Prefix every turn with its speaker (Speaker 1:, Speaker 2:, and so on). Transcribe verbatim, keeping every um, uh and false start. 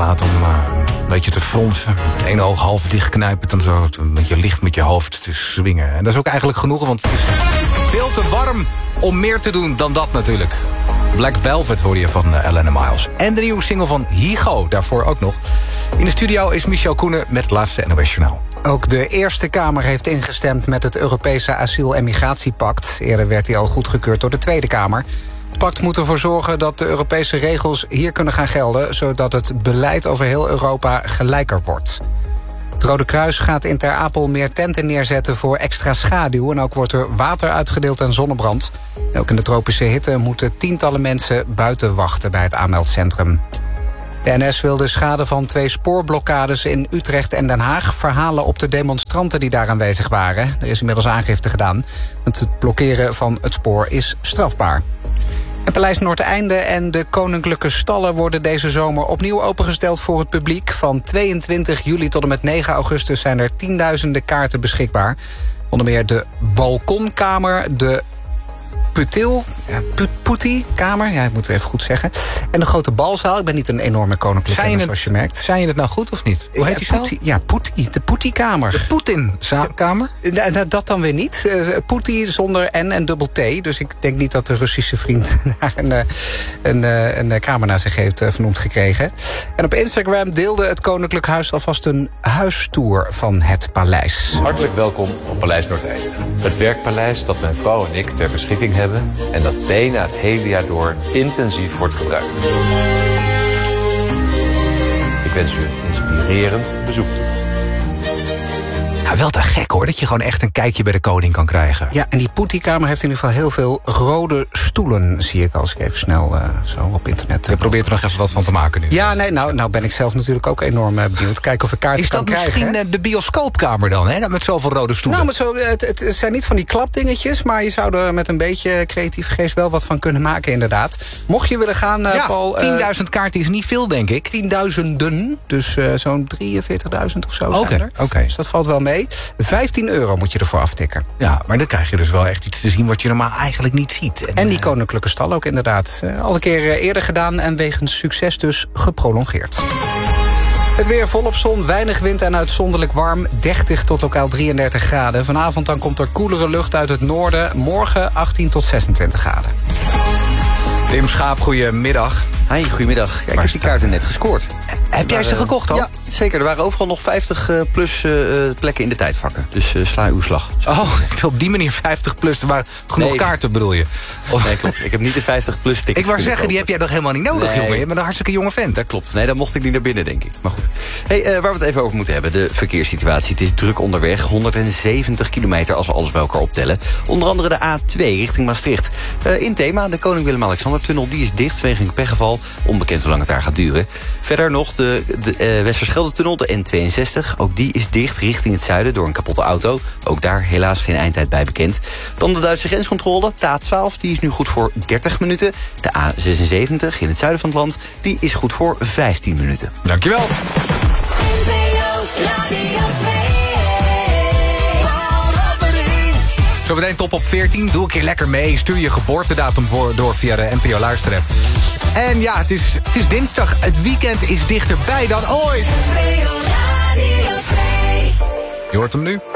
Speaker 1: slaat om uh, een beetje te fronsen. Het ene oog half dichtknijpen, dan zo een beetje licht met je hoofd te swingen. En dat is ook eigenlijk genoeg, want het is veel te warm om meer te doen dan dat natuurlijk. Black Velvet hoorde je van uh, Elena Miles. En de nieuwe single van Higo, daarvoor ook nog. In de studio is Michel Koenen met het laatste N O S Journaal.
Speaker 2: Ook de Eerste Kamer heeft ingestemd met het Europese asiel- en migratiepact. Eerder werd hij al goedgekeurd door de Tweede Kamer. Het pact moet ervoor zorgen dat de Europese regels hier kunnen gaan gelden, zodat het beleid over heel Europa gelijker wordt. Het Rode Kruis gaat in Ter Apel meer tenten neerzetten voor extra schaduw. En ook wordt er water uitgedeeld aan zonnebrand. Ook in de tropische hitte moeten tientallen mensen buiten wachten bij het aanmeldcentrum. De N S wil de schade van twee spoorblokkades in Utrecht en Den Haag verhalen op de demonstranten die daar aanwezig waren. Er is inmiddels aangifte gedaan. Het blokkeren van het spoor is strafbaar. En Paleis Noordeinde en de Koninklijke Stallen worden deze zomer opnieuw opengesteld voor het publiek. Van tweeëntwintig juli tot en met negen augustus zijn er tienduizenden kaarten beschikbaar. Onder meer de balkonkamer, de Putil, ja, Putti-kamer, ja, ik moet het even goed zeggen. En de grote balzaal. Ik ben niet een enorme koninklijke kenner, zoals je merkt.
Speaker 1: Zijn je het nou goed of niet? Hoe heet die zaal?
Speaker 2: Putti, ja, Putti, de Putti-kamer.
Speaker 1: De Poetin-kamer?
Speaker 2: Ja, dat dan weer niet. Uh, Putti zonder N en dubbel T. Dus ik denk niet dat de Russische vriend daar een, een, een, een kamer naar zich heeft vernoemd gekregen. En op Instagram deelde het Koninklijk Huis alvast een huistour van het paleis.
Speaker 3: Hartelijk welkom op Paleis Noordeinde. Het werkpaleis dat mijn vrouw en ik ter beschikking hebben en dat bijna het hele jaar door intensief wordt gebruikt. Ik wens u een inspirerend bezoek toe.
Speaker 1: Ja, wel te gek hoor, dat je gewoon echt een kijkje bij de koning kan krijgen.
Speaker 2: Ja, en die Putti-kamer heeft in ieder geval heel veel rode stoelen, zie ik als ik even snel uh, zo op internet...
Speaker 1: Je probeert er nog even wat van te maken nu.
Speaker 2: Ja, nee, nou, nou ben ik zelf natuurlijk ook enorm uh, benieuwd. Kijken of ik kaarten kan krijgen.
Speaker 1: Is dat misschien de bioscoopkamer dan, hè? Met zoveel rode stoelen?
Speaker 2: Nou, maar zo, het, het zijn niet van die klapdingetjes, maar je zou er met een beetje creatief geest wel wat van kunnen maken, inderdaad. Mocht je willen gaan, uh,
Speaker 1: ja,
Speaker 2: Paul...
Speaker 1: tienduizend kaarten is niet veel, denk ik.
Speaker 2: tienduizenden, dus uh, zo'n drieënveertigduizend of zo
Speaker 1: okay,
Speaker 2: zijn er.
Speaker 1: Oké. Okay.
Speaker 2: Dus dat valt wel mee. vijftien euro moet je ervoor aftikken.
Speaker 1: Ja, maar dan krijg je dus wel echt iets te zien wat je normaal eigenlijk niet ziet.
Speaker 2: En, en die koninklijke stal ook inderdaad. Uh, al een keer uh, eerder gedaan en wegens succes dus geprolongeerd. Het weer volop zon, weinig wind en uitzonderlijk warm. dertig tot lokaal drieëndertig graden. Vanavond dan komt er koelere lucht uit het noorden. Morgen achttien tot zesentwintig graden.
Speaker 1: Wim Schaap, goedemiddag.
Speaker 4: Hi, goedemiddag. Ja, ik heb die kaarten net gescoord.
Speaker 1: Heb jij ze gekocht al?
Speaker 4: Ja, zeker. Er waren overal nog vijftig plus uh, plekken in de tijdvakken. Dus uh, sla uw slag.
Speaker 1: Oh, op die manier vijftig plus. Er waren genoeg nee, kaarten, bedoel je?
Speaker 4: Of... Nee, klopt. Ik heb niet de vijftig plus tickets.
Speaker 1: Ik wou zeggen, kopen. Die heb jij toch helemaal niet nodig, nee. jongen? Je bent een hartstikke jonge vent.
Speaker 4: Dat klopt. Nee, dan mocht ik niet naar binnen, denk ik. Maar goed. Hey, uh, waar we het even over moeten hebben. De verkeerssituatie. Het is druk onderweg. honderdzeventig kilometer als we alles bij elkaar optellen. Onder andere de A twee richting Maastricht. Uh, in thema, de Koning Willem-Alexander-tunnel. Die is dicht vanwege een pechgeval. Onbekend hoe lang het daar gaat duren. Verder nog de, de uh, Westerschelde-tunnel, de N tweeënzestig. Ook die is dicht richting het zuiden door een kapotte auto. Ook daar helaas geen eindtijd bij bekend. Dan de Duitse grenscontrole, de A twaalf. Die is nu goed voor dertig minuten. De A zesenzeventig in het zuiden van het land. Die is goed voor vijftien minuten.
Speaker 1: Dankjewel. Zometeen top op veertien. Doe een keer lekker mee. Stuur je geboortedatum voor, door via de N P O Luisterapp. En ja, het is, het is dinsdag. Het weekend is dichterbij dan ooit. Je hoort hem nu.